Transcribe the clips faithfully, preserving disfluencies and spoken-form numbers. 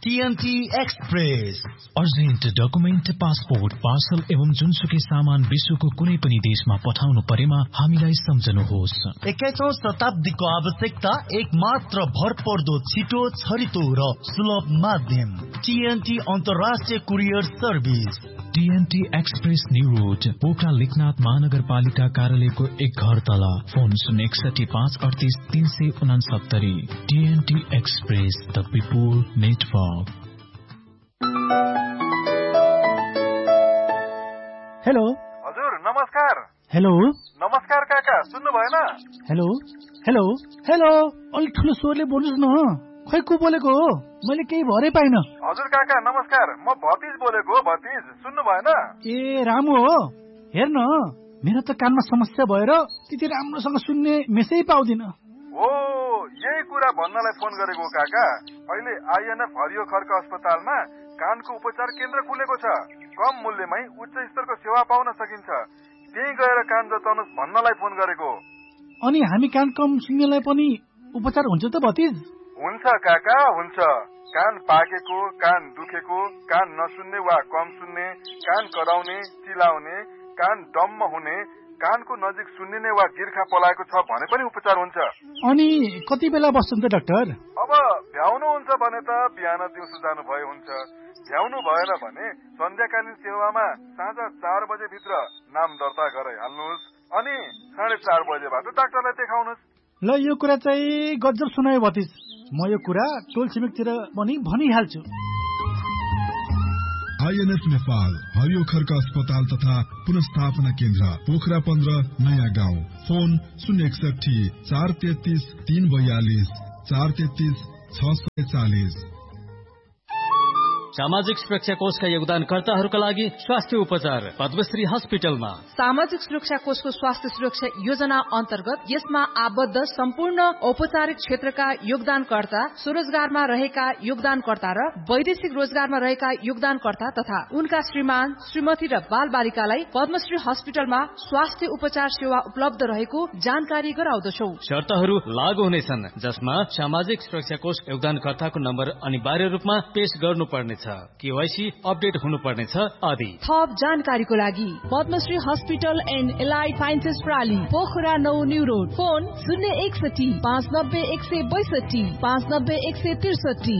TNT express urgent document, passport, parcel एवं जुनसुकै सामान विश्वको कुनै पनि देशमा पठाउनु परेमा हामीलाई सम्झनुहोस्। एक्काइसौं शताब्दीको आवश्यकता एक मात्र भरपर्दो, छिटो, छरितो र सुलभ माध्यम टीएनटी अन्तर्राष्ट्रिय courier service. TNT express new road, Pokhara Lekhnath महानगरपालिका कार्यालयको एक घर तल। फोन शून्य एकसठी पाँच अडतिस तीन सय उनासत्तरी। TNT express, the people network. Hello हजुर, नमस्कार। हेलो नमस्कार काका, सुन्नु भएन? हेलो हेलो हेलो अलि ठुलो स्वरले बोल्नुहोस् न। खै को बोलेको हो? मैले केही भरै पाइन। हजुर काका नमस्कार, म भतिज बोलेको हो। भतिज सुन्नु भएन? ए रामु हो। हेर्न, मेरो त कानमा समस्या भएर त्यति राम्रोसँग सुन्ने मेसै पाउँदिन। ओ, यही कुरा भन्नलाई फोन गरेको काका। अहिले आइएनएफ हरियो खर्क अस्पतालमा कानको उपचार केन्द्र खुलेको छ। कम मूल्यमै उच्च स्तरको सेवा पाउन सकिन्छ। त्यही गएर कान जताउनुहोस् भन्नलाई फोन गरेको। अनि हामी कान कम सुन्नेलाई पनि उपचार हुन्छ त भतिज? हुन्छ काका, हुन्छ। कान पाकेको, कान दुखेको, कान नसुन्ने वा कम सुन्ने, कान कराउने, चिलाउने, कान डम्म हुने, कानको नजिक सुन्निने वा गिर्खा पलाएको छ भने पनि उपचार हुन्छ। अनि कति बेला बस्छन् त डाक्टर? अब भ्याउनु हुन्छ भने त बिहान दिउँसो जानु भए हुन्छ। भ्याउनु भएन भने सन्ध्याकालीन सेवामा साँझ चार बजे भित्र नाम दर्ता गराइहाल्नुहोस्। अनि साढे चार बजेबाट डाक्टरलाई देखाउनुहोस्। ल, यो कुरा चाहिँ गजब सुनायो भतिज। म यो कुरा टोल छिमेकतिर पनि भनिहाल्छु। आइएनएफ नेपाल हरियो खर्क अस्पताल तथा पुनस्थापना केन्द्र, पोखरा पन्ध्र, नयाँ गाउँ। फोन शून्य एकसठी चार तेत्तिस तीन बयालिस चार तेत्तिस छ सय चालिस। सामाजिक सुरक्षा कोषका योगदानकर्ताहरूका लागि स्वास्थ्य उपचार पद्मश्री हस्पिटलमा। सामाजिक सुरक्षा कोषको स्वास्थ्य सुरक्षा योजना अन्तर्गत यसमा आबद्ध सम्पूर्ण औपचारिक क्षेत्रका योगदानकर्ता, स्वरोजगारमा रहेका योगदानकर्ता र वैदेशिक रोजगारमा रहेका योगदानकर्ता तथा उनका श्रीमान, श्रीमती र बाल बालिकालाई पद्मश्री हस्पिटलमा स्वास्थ्य उपचार सेवा उपलब्ध रहेको जानकारी गराउँदछौ। शर्तहरू लागू हुनेछन्, जसमा सामाजिक सुरक्षा कोष योगदानकर्ताको नम्बर अनिवार्य रूपमा पेश गर्नुपर्नेछ, केवाईसी अपडेट हुनुपर्नेछ आदि। थप जानकारीको लागि Padmashri hospital and allied sciences प्राली, Pokhara नौ न्यू रोड। फोन शून्य एकसठी पाँच नब्बे एक सय बैसठी पाँच नब्बे एक सय त्रिसठी।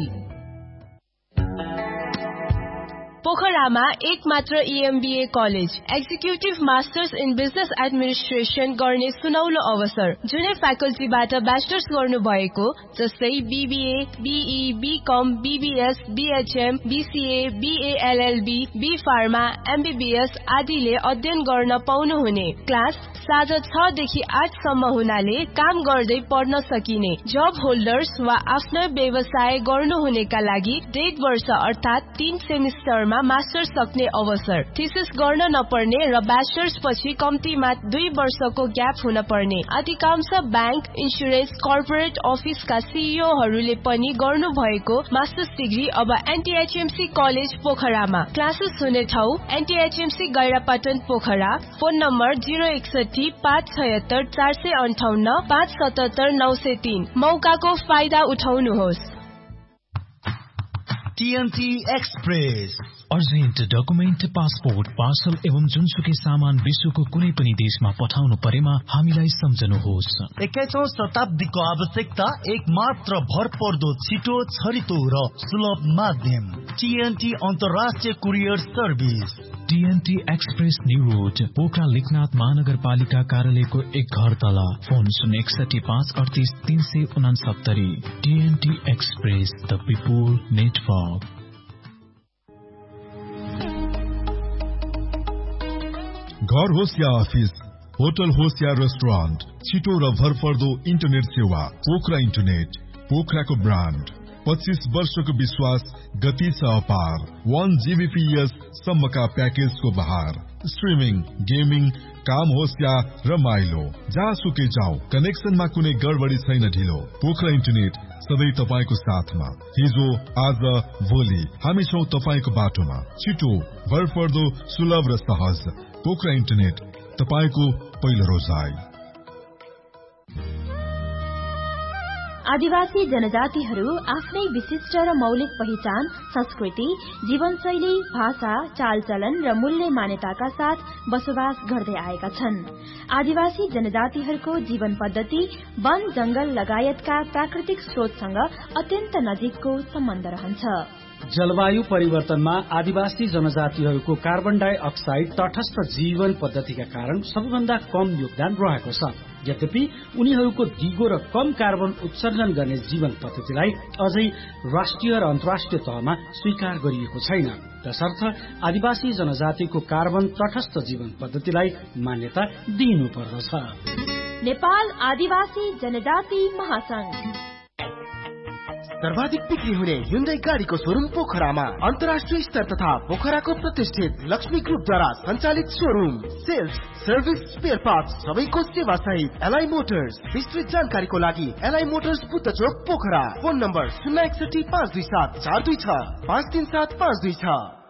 पोखरामा एक मात्र इएमबीए college, executive masters in business administration गर्ने सुनौलो अवसर। जुनै फ्याकल्टीबाट ब्याचलर्स गर्नु भएको, जस्तै BBA, be, become, BBS, BHM, BCA, BLLB, be pharma, MBBS आदिले अध्ययन गर्न पाउनुहुने। क्लास साँझ छ देखि आठ सम्म हुनाले काम गर्दै पढ्न सकिने। जब होल्डर्स वा आफ्नो व्यवसाय गर्नुहुनेका लागि डेढ वर्ष अर्थात तीन सेमिस्टरमा मास्टर्स सक्ने अवसर। थिसिस गर्न नपर्ने र ब्याचलर्स पछि कम्तीमा दुई वर्षको ग्याप हुन पर्ने। अधिकांश ब्याङ्क, इन्सुरेन्स, कर्पोरेट अफिसका सीईओहरूले पनि गर्नु भएको मास्टर्स डिग्री अब एनटीएचएमसी कलेज पोखरामा। क्लासेस हुने ठाउँ एनटीएचएमसी गैरापटन पोखरा। फोन नम्बर जिरो एकसठी पाँच छयत्तर चार सय अन्ठाउन्न पाँच सतहत्तर नौ सय तीन। मौकाको फाइदा उठाउनुहोस्। TNT express urgent document, passport, parcel एवं जुनसुकै सामान विश्वको कुनै पनि देशमा पठाउनु परेमा हामीलाई सम्झनुहोस्। एक्काइसौं शताब्दीको आवश्यकता एक मात्र भरपर्दो, छिटो, छरितो र सुलभ माध्यम टीएनटी अन्तर्राष्ट्रिय courier service. TNT express new road, Pokhara Lekhnath महानगरपालिका कार्यालयको एक घर तल। फोन शून्य एकसठी पाँच अडतिस तीन सय उनासत्तरी। TNT express, the people network. घर होस् या अफिस, होटल होस् या रेस्टुरेन्ट, छिटो र भरपर्दो इन्टरनेट सेवा पोखरा इन्टरनेट, पोखराको ब्रान्ड। पच्चीस वर्षको विश्वास, गति छ अपार। वन जीबीपीएस सम्मका प्याकेजको बहार। स्ट्रिमिङ, गेमिङ, काम होस् या रमाइलो, जहाँसुकै जाऊ, कनेक्सनमा कुनै गडबडी छैन ढिलो। पोखरा इन्टरनेट सधैँ तपाईँको साथमा। हिजो, आज, भोलि हामी छौं तपाईँको बाटोमा। छिटो, भरपर्दो, सुलभ र सहज। पोखरा इन्टरनेट, तपाईँको पहिलो रोजाइ। आदिवासी जनजातिहरू आफ्नै विशिष्ट र मौलिक पहिचान, संस्कृति, जीवनशैली, भाषा, चालचलन र मूल्य मान्यताका साथ बसोबास गर्दै आएका छन्। आदिवासी जनजातिहरूको जीवन पद्धति वन, जंगल लगायतका प्राकृतिक स्रोतसँग अत्यन्त नजिकको सम्बन्ध रहन्छ। जलवायु परिवर्तनमा आदिवासी जनजातिहरूको कार्बन डाइअक्साइड तटस्थ जीवन पद्धतिका कारण सबैभन्दा कम योगदान रहेको छ। यद्यपि उनीहरूको दिगो र कम कार्बन उत्सर्जन गर्ने जीवन पद्धतिलाई अझै राष्ट्रिय र अन्तर्राष्ट्रिय तहमा स्वीकार गरिएको छैन। तसर्थ आदिवासी जनजातिको कार्बन तटस्थ जीवन पद्धतिलाई मान्यता दिइनुपर्दछ। नेपाल आदिवासी जनजाति महासंघ सर्वाधिक बिक्री हुने Hyundai गाडीको शोरूम पोखरामा अन्तर्राष्ट्रिय स्तर तथा पोखराको प्रतिष्ठित लक्ष्मी ग्रुपद्वारा सञ्चालित showroom. Sales, service, spare parts सबैको सेवा सहित एलआई मोटर्स। विस्तृत जानकारीको लागि एलआई मोटर्स बुद्ध चोक पोखरा। फोन नम्बर शून्य एकसठी पाँच दुई सात चार दुई छ पाँच तीन सात पाँच दुई छ।